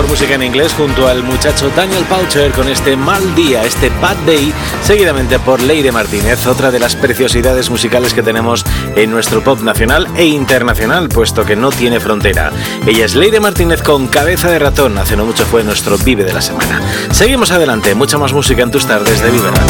mejor música en inglés junto al muchacho Daniel Powter con este Mal Día, este Bad Day, seguidamente por Leire Martínez, otra de las preciosidades musicales que tenemos en nuestro pop nacional e internacional, puesto que no tiene frontera. Ella es Leire Martínez con Cabeza de Ratón, hace no mucho fue nuestro Vive de la semana. Seguimos adelante, mucha más música en tus tardes de Vive Radio.